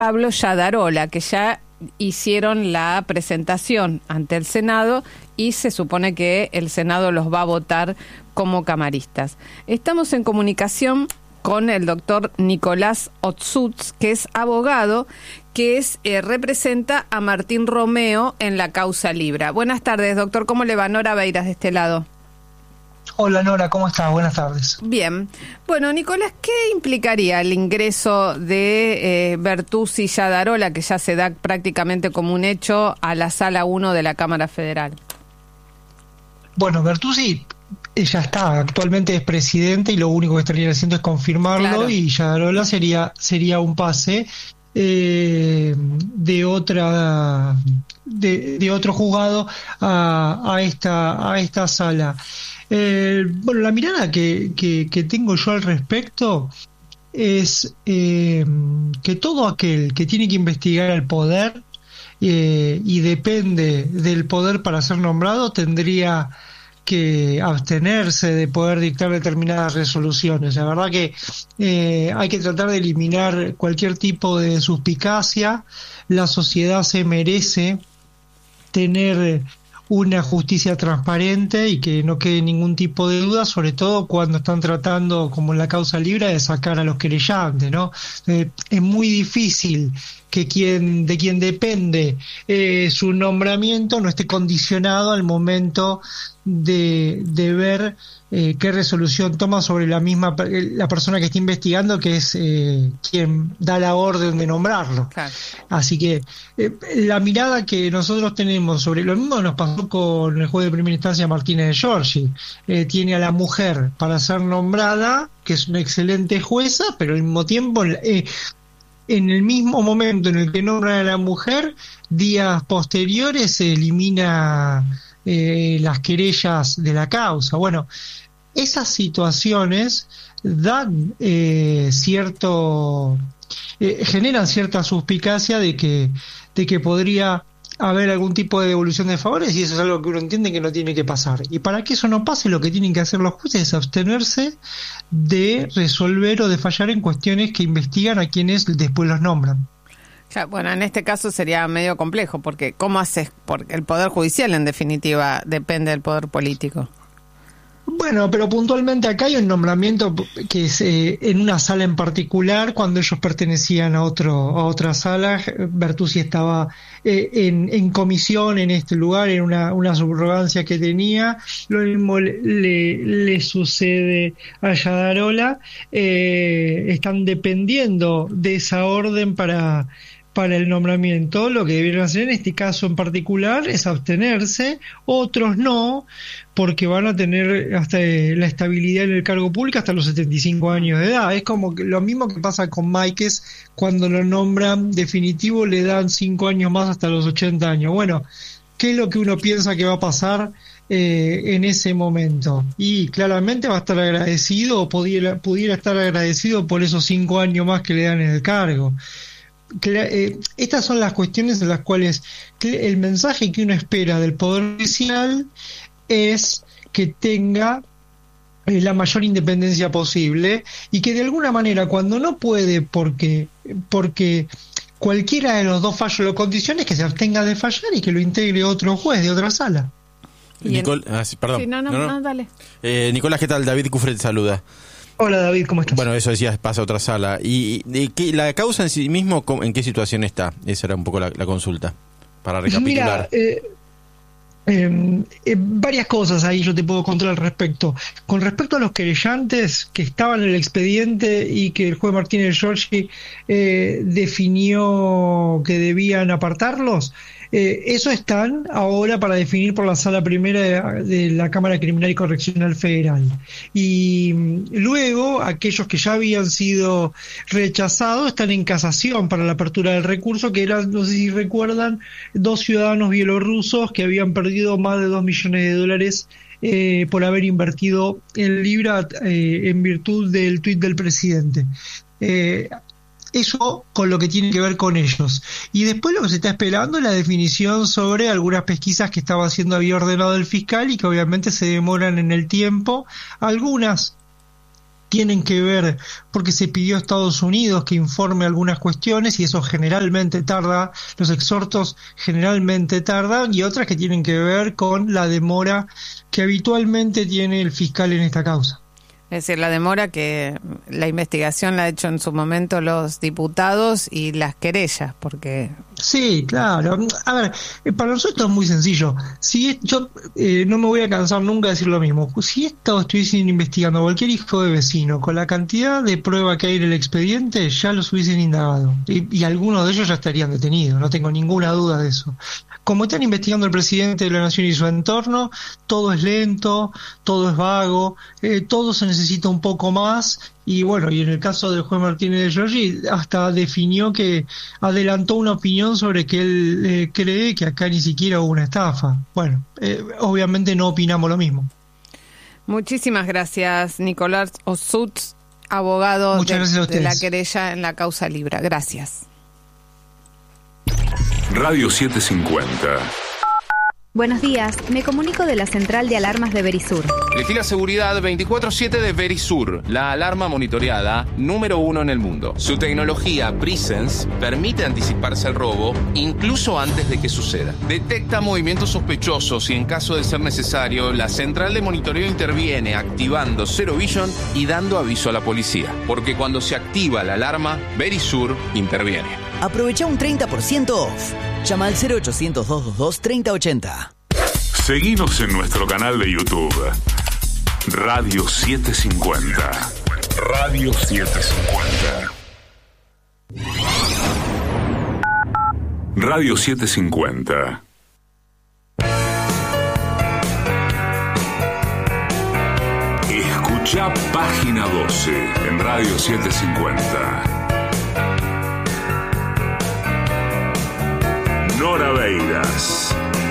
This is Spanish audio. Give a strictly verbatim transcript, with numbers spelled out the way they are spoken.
Pablo Yadarola, que ya hicieron la presentación ante el Senado y se supone que el Senado los va a votar como camaristas. Estamos en comunicación con el doctor Nicolás Otsutz, que es abogado, que es eh, representa a Martín Romeo en la causa Libra. Buenas tardes, doctor. ¿Cómo le va? Nora Beiras de este lado. Hola Nora, ¿cómo estás? Buenas tardes. Bien. Bueno, Nicolás, ¿qué implicaría el ingreso de eh, Bertuzzi y Yadarola, que ya se da prácticamente como un hecho, a la Sala uno de la Cámara Federal? Bueno, Bertuzzi ya está, actualmente es presidente y lo único que estaría haciendo es confirmarlo, claro. Y Yadarola sería, sería un pase eh, de otra de, de otro juzgado a, a esta a esta sala. Eh, bueno, la mirada que, que, que tengo yo al respecto es eh, que todo aquel que tiene que investigar al poder eh, y depende del poder para ser nombrado tendría que abstenerse de poder dictar determinadas resoluciones. La verdad que eh, hay que tratar de eliminar cualquier tipo de suspicacia. La sociedad se merece tener una justicia transparente y que no quede ningún tipo de duda, sobre todo cuando están tratando, como en la causa Libra, de sacar a los querellantes, ¿no? Eh, es muy difícil que quien de quien depende eh, su nombramiento no esté condicionado al momento de, de ver eh, qué resolución toma sobre la misma la persona que está investigando, que es eh, quien da la orden de nombrarlo. Claro. Así que eh, la mirada que nosotros tenemos sobre lo mismo nos pasó con el juez de primera instancia Martínez de Giorgi. Eh, tiene a la mujer para ser nombrada, que es una excelente jueza, pero al mismo tiempo eh, en el mismo momento en el que nombran a la mujer, días posteriores se elimina eh, las querellas de la causa. Bueno, esas situaciones dan eh, cierto, eh, generan cierta suspicacia de que, de que podría haber algún tipo de devolución de favores, y eso es algo que uno entiende que no tiene que pasar. Y para que eso no pase, lo que tienen que hacer los jueces es abstenerse de resolver o de fallar en cuestiones que investigan a quienes después los nombran. Ya, bueno, en este caso sería medio complejo, porque ¿cómo haces? Porque el Poder Judicial, en definitiva, depende del Poder Político. Bueno, pero puntualmente acá hay un nombramiento que es eh, en una sala en particular, cuando ellos pertenecían a otro a otra sala. Bertuzzi estaba eh, en, en comisión en este lugar, en una, una subrogancia que tenía. Lo mismo le, le, le sucede a Yadarola. Eh, están dependiendo de esa orden para... para el nombramiento. Lo que debieron hacer en este caso en particular es abstenerse, otros no, porque van a tener hasta la estabilidad en el cargo público hasta los setenta y cinco años de edad. Es como que lo mismo que pasa con Máiquez, cuando lo nombran definitivo le dan cinco años más hasta los ochenta años. Bueno, ¿qué es lo que uno piensa que va a pasar eh, en ese momento? Y claramente va a estar agradecido, o pudiera, pudiera estar agradecido por esos cinco años más que le dan en el cargo. Eh, estas son las cuestiones en las cuales el mensaje que uno espera del Poder Judicial es que tenga eh, la mayor independencia posible, y que de alguna manera, cuando no puede porque porque cualquiera de los dos fallos lo condiciona, es que se abstenga de fallar y que lo integre otro juez de otra sala. Nicol ah, sí, perdón. Sí, no, no, no, no. no, dale. Eh, Nicolás, ¿qué tal? David Cufret saluda. Hola David, ¿cómo estás? Bueno, eso decías, pasa a otra sala. ¿Y, y, y qué, la causa en sí mismo, en qué situación está? Esa era un poco la, la consulta, para recapitular. Mira, eh, eh, eh, varias cosas ahí yo te puedo contar al respecto. Con respecto a los querellantes que estaban en el expediente y que el juez Martínez de Giorgi eh, definió que debían apartarlos, Eh, eso están ahora para definir por la sala primera de, de la Cámara Criminal y Correccional Federal. Y luego, aquellos que ya habían sido rechazados están en casación para la apertura del recurso, que eran, no sé si recuerdan, dos ciudadanos bielorrusos que habían perdido más de dos millones de dólares eh, por haber invertido en Libra eh, en virtud del tuit del presidente. Eh, Eso con lo que tiene que ver con ellos. Y después lo que se está esperando es la definición sobre algunas pesquisas que estaba haciendo, había ordenado el fiscal, y que obviamente se demoran en el tiempo. Algunas tienen que ver porque se pidió a Estados Unidos que informe algunas cuestiones y eso generalmente tarda, los exhortos generalmente tardan, y otras que tienen que ver con la demora que habitualmente tiene el fiscal en esta causa. Es decir, la demora que la investigación la ha hecho en su momento los diputados y las querellas, porque... Sí, claro. A ver, para nosotros es muy sencillo. Si yo eh, no me voy a cansar nunca de decir lo mismo. Si estos estuviesen investigando a cualquier hijo de vecino, con la cantidad de prueba que hay en el expediente, ya los hubiesen indagado. Y, y algunos de ellos ya estarían detenidos, no tengo ninguna duda de eso. Como están investigando el presidente de la nación y su entorno, todo es lento, todo es vago, eh, todo se necesita un poco más. Y bueno, y en el caso del juez Martínez de Giorgi, hasta definió que adelantó una opinión sobre que él eh, cree que acá ni siquiera hubo una estafa. Bueno, eh, obviamente no opinamos lo mismo. Muchísimas gracias, Nicolás Ossutz, abogado de, de la querella en la causa Libra. Gracias. Radio setecientos cincuenta. Buenos días, me comunico de la central de alarmas de Verisur. Elegí la seguridad veinticuatro siete de Verisur, la alarma monitoreada número uno en el mundo. Su tecnología Presence permite anticiparse al robo incluso antes de que suceda. Detecta movimientos sospechosos y en caso de ser necesario, la central de monitoreo interviene activando Zero Vision y dando aviso a la policía. Porque cuando se activa la alarma, Verisur interviene. Aprovecha un treinta por ciento off. Llama al cero ochocientos, doscientos veintidós, treinta ochenta. Seguinos en nuestro canal de YouTube. Radio setecientos cincuenta. Radio setecientos cincuenta. Radio setecientos cincuenta. Escucha Página doce en Radio setecientos cincuenta. Nora Beiras.